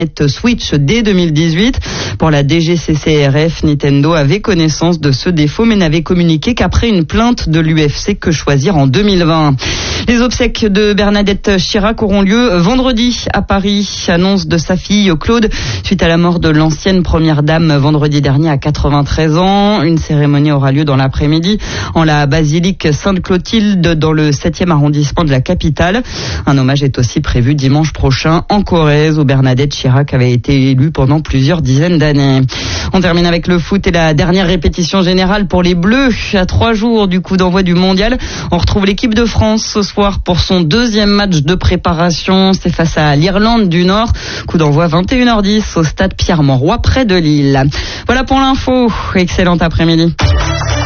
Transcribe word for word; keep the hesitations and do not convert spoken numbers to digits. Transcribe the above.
Switch dès deux mille dix-huit. Pour la D G C C R F, Nintendo avait connaissance de ce défaut mais n'avait communiqué qu'après une plainte de l'U F C Que Choisir en deux mille vingt. Les obsèques de Bernadette Chirac auront lieu vendredi à Paris. Annonce de sa fille Claude suite à la mort de l'ancienne première dame vendredi dernier à quatre-vingt-treize ans. Une cérémonie aura lieu dans l'après-midi en la basilique Sainte-Clotilde dans le septième arrondissement de la capitale. Un hommage est aussi prévu dimanche prochain en Corrèze où Bernadette Chirac avait été élue pendant plusieurs dizaines d'années. On termine avec le foot et la dernière répétition générale pour les Bleus. À trois jours du coup d'envoi du mondial, on retrouve l'équipe de France ce soir pour son deuxième match de préparation. C'est face à l'Irlande du Nord. Coup d'envoi vingt et une heures dix au stade Pierre-Mauroy près de Lille. Voilà pour l'info. Excellent après-midi.